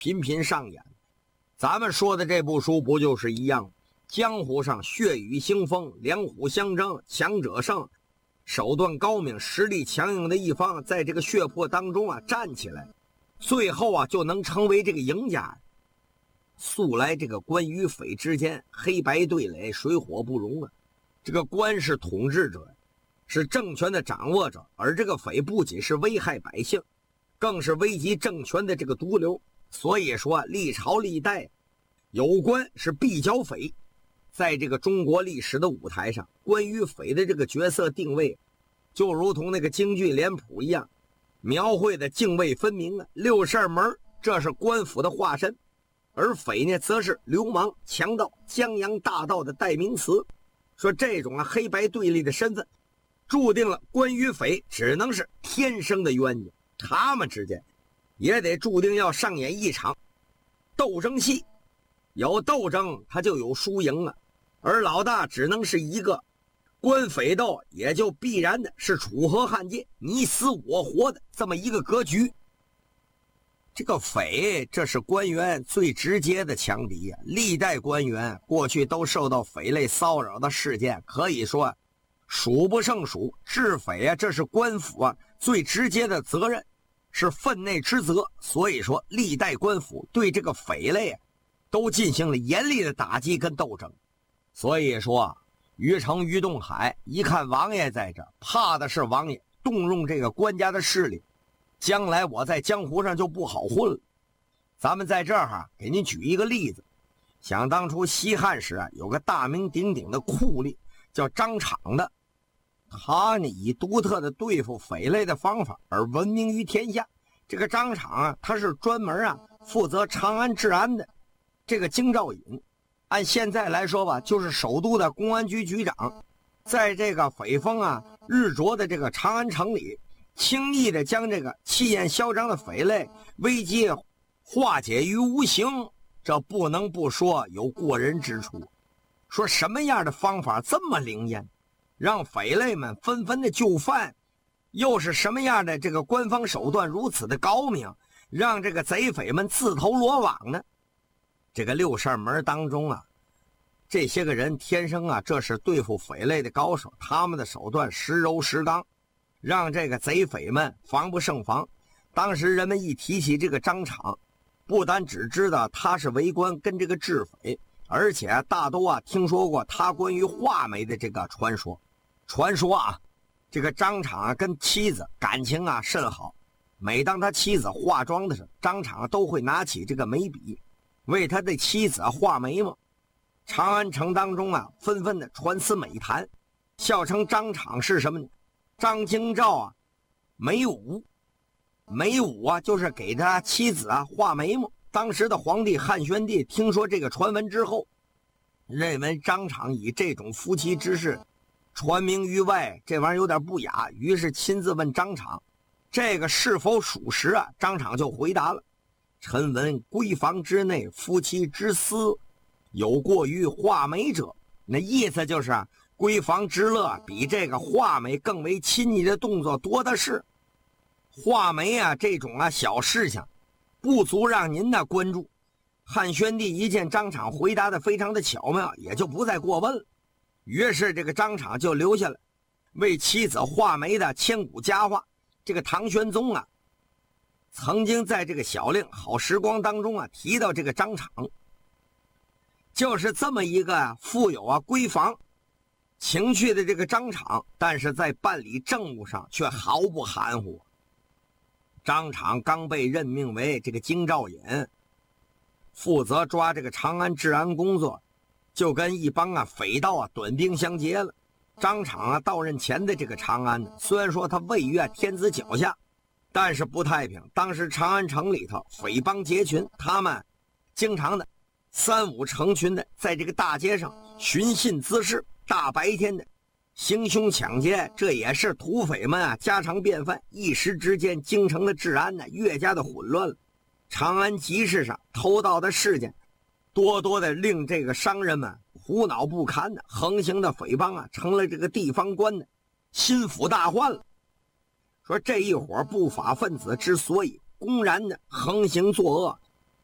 频频上演。咱们说的这部书不就是一样？江湖上血雨腥风，两虎相争，强者胜，手段高明、实力强硬的一方在这个血泊当中站起来，最后就能成为这个赢家。素来这个官与匪之间黑白对垒，水火不容啊。这个官是统治者，是政权的掌握者，而这个匪不仅是危害百姓，更是危及政权的这个毒瘤。所以说历朝历代有官是必剿匪。在这个中国历史的舞台上，官与匪的这个角色定位就如同那个京剧脸谱一样，描绘的泾渭分明啊。六扇门这是官府的化身，而匪呢则是流氓强盗江洋大盗的代名词。说这种黑白对立的身份注定了官与匪只能是天生的冤家，他们之间也得注定要上演一场斗争戏。有斗争他就有输赢啊，而老大只能是一个，官匪斗也就必然的是楚河汉界，你死我活的这么一个格局。这个匪这是官员最直接的强敌啊，历代官员过去都受到匪类骚扰的事件可以说数不胜数，治匪这是官府最直接的责任，是分内之责。所以说历代官府对这个匪类都进行了严厉的打击跟斗争。所以说于城于东海一看王爷在这，怕的是王爷动用这个官家的势力，将来我在江湖上就不好混了。咱们在这儿给您举一个例子，想当初西汉时有个大名鼎鼎的酷吏叫张敞的，他呢以独特的对付匪类的方法而闻名于天下。这个张敞他是专门负责长安治安的这个京兆尹，按现在来说吧，就是首都的公安局局长，在这个匪风日灼的这个长安城里，轻易的将这个气焰嚣张的匪类危机化解于无形，这不能不说有过人之处。说什么样的方法这么灵验，让匪类们纷纷的就范，又是什么样的这个官方手段如此的高明，让这个贼匪们自投罗网呢？这个六扇门当中这些个人天生这是对付匪类的高手，他们的手段时柔时刚，让这个贼匪们防不胜防。当时人们一提起这个张敞，不单只知道他是为官跟这个治匪，而且大都听说过他关于画眉的这个传说。这个张敞跟妻子感情甚好，每当他妻子化妆的时候，张敞都会拿起这个眉笔为他的妻子画眉毛。长安城当中纷纷的传词美谈，笑称张敞是什么呢？张京兆眉武。眉武就是给他妻子画眉毛。当时的皇帝汉宣帝听说这个传闻之后，认为张敞以这种夫妻之事传名于外，这玩意儿有点不雅，于是亲自问张敞这个是否属实张敞就回答了：臣闻闺房之内夫妻之私，有过于画眉者。那意思就是闺房之乐比这个画眉更为亲昵的动作多的是。画眉这种小事情不足让您关注。汉宣帝一见张敞回答的非常的巧妙，也就不再过问了。于是这个张敞就留下了为妻子画眉的千古佳话。这个唐玄宗曾经在这个小令好时光当中提到这个张敞，就是这么一个富有闺房情趣的这个张敞，但是在办理政务上却毫不含糊。张敞刚被任命为这个京兆尹，负责抓这个长安治安工作，就跟一帮匪盗短兵相接了。张敞到任前的这个长安，虽然说他位于天子脚下，但是不太平。当时长安城里头匪帮结群，他们经常的三五成群的在这个大街上寻衅滋事，大白天的行凶抢劫，这也是土匪们家常便饭。一时之间京城的治安越加的混乱了。长安集市上偷盗的事件多的令这个商人们胡恼不堪的，横行的匪帮成了这个地方官的心腹大患了。说这一伙不法分子之所以公然的横行作恶，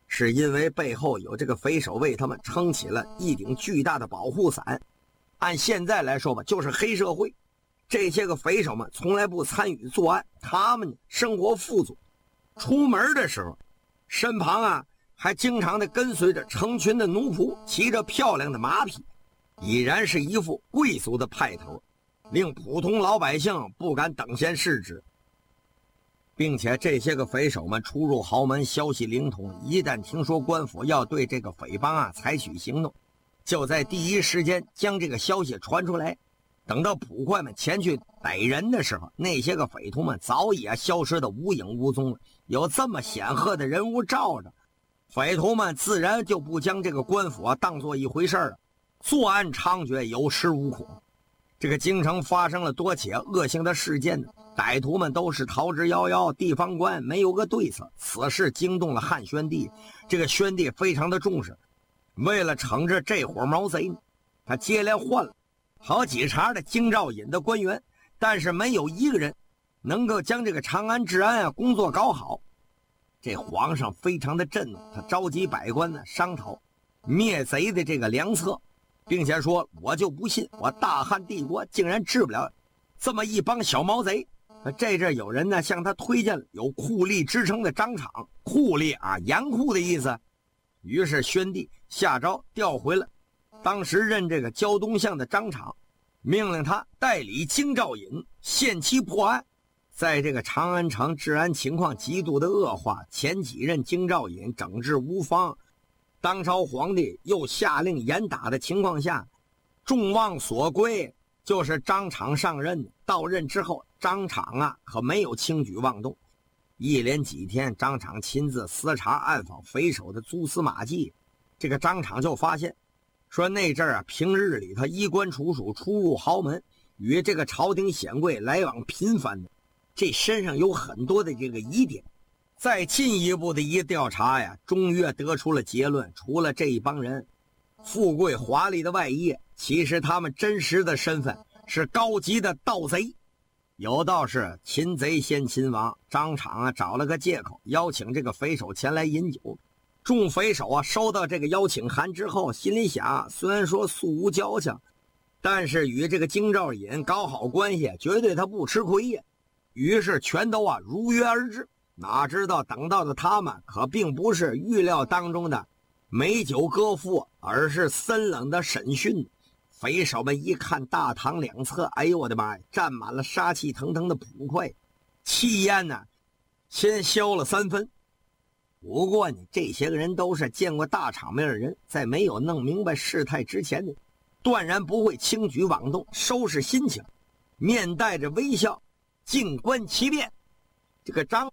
是因为背后有这个匪首为他们撑起了一顶巨大的保护伞。按现在来说吧，就是黑社会。这些个匪首们从来不参与作案，他们生活富足，出门的时候身旁还经常的跟随着成群的奴仆，骑着漂亮的马匹，已然是一副贵族的派头，令普通老百姓不敢等闲视之。并且这些个匪首们出入豪门，消息灵通，一旦听说官府要对这个匪帮采取行动，就在第一时间将这个消息传出来。等到捕快们前去逮人的时候，那些个匪徒们早已消失得无影无踪了。有这么显赫的人物罩着，匪徒们自然就不将这个官府当作一回事了，作案猖獗，有恃无恐。这个京城发生了多起恶性的事件呢，歹徒们都是逃之夭夭，地方官没有个对策。此事惊动了汉宣帝，这个宣帝非常的重视，为了惩治这伙毛贼，他接连换了好几茬的京兆尹的官员，但是没有一个人能够将这个长安治安工作搞好。这皇上非常的震怒，他召集百官商讨灭贼的这个良策，并且说，我就不信我大汉帝国竟然治不了这么一帮小毛贼。这阵有人向他推荐了有酷吏之称的张敞，酷吏严酷的意思。于是宣帝下诏调回了当时任这个胶东相的张敞，命令他代理京兆尹，限期破案。在这个长安城治安情况极度的恶化，前几任京兆尹整治无方，当朝皇帝又下令严打的情况下，众望所归，就是张敞上任。到任之后，张敞可没有轻举妄动，一连几天张敞亲自私查暗访匪首的蛛丝马迹。这个张敞就发现说，那阵平日里他衣冠楚楚，出入豪门，与这个朝廷显贵来往频繁的，这身上有很多的这个疑点。再进一步的一调查终于得出了结论，除了这一帮人富贵华丽的外衣，其实他们真实的身份是高级的盗贼。有道是擒贼先擒王，张敞找了个借口邀请这个匪首前来饮酒。众匪首收到这个邀请函之后，心里想，虽然说素无交情，但是与这个京兆尹搞好关系，绝对他不吃亏呀。于是全都如约而至。哪知道等到的他们可并不是预料当中的美酒歌赋，而是森冷的审讯。匪首们一看大堂两侧，哎呦我的妈呀，站满了杀气腾腾的捕快，气焰先消了3分。不过这些个人都是见过大场面的人，在没有弄明白事态之前断然不会轻举妄动，收拾心情，面带着微笑，静观其变。这个张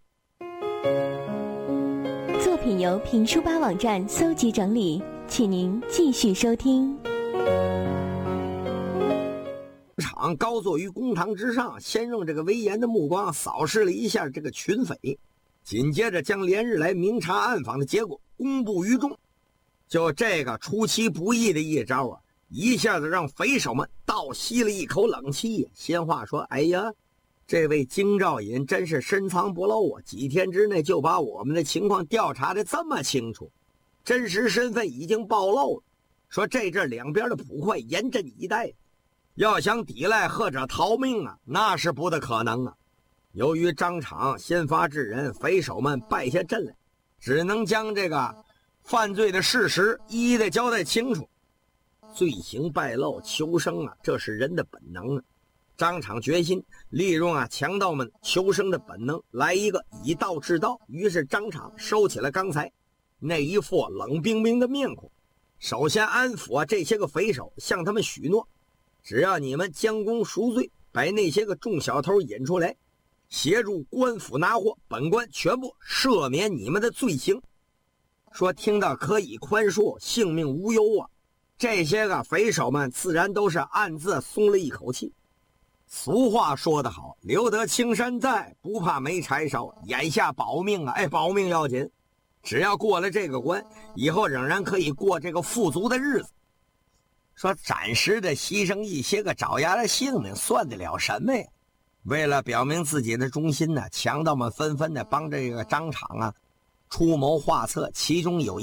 作品由评书吧网站搜集整理，请您继续收听。 场高坐于公堂之上，先用这个威严的目光扫视了一下这个群匪，紧接着将连日来明察暗访的结果公布于众。就这个出其不意的一招一下子让匪首们倒吸了一口冷气。闲话说，哎呀，这位京兆尹真是深藏不露几天之内就把我们的情况调查得这么清楚，真实身份已经暴露了。说这阵两边的捕快严阵以待，要想抵赖或者逃命那是不得可能由于张敞先发制人，匪首们败下阵来，只能将这个犯罪的事实一一的交代清楚。罪行败露，求生这是人的本能张敞决心利用强盗们求生的本能，来一个以道治道。于是张敞收起了刚才那一副冷冰冰的面孔，首先安抚这些个匪首，向他们许诺，只要你们将功赎罪，把那些个众小偷引出来，协助官府拿货，本官全部赦免你们的罪行。说听到可以宽恕，性命无忧这些个匪首们自然都是暗自松了一口气。俗话说得好，留得青山在，不怕没柴烧。眼下保命保命要紧，只要过了这个关，以后仍然可以过这个富足的日子。说暂时的牺牲一些个爪牙的性命算得了什么呀？为了表明自己的忠心强盗们纷纷的帮这个张敞出谋划策，其中有